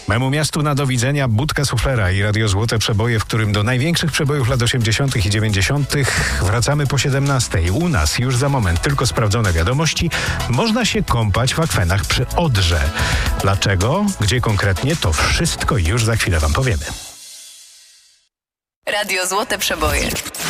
Memu miastu na do widzenia Budka Suflera i Radio Złote Przeboje, w którym do największych przebojów lat 80. i 90. wracamy po 17. U nas już za moment tylko sprawdzone wiadomości. Można się kąpać w akwenach przy Odrze. Dlaczego? Gdzie konkretnie? To wszystko już za chwilę wam powiemy. Radio Złote Przeboje.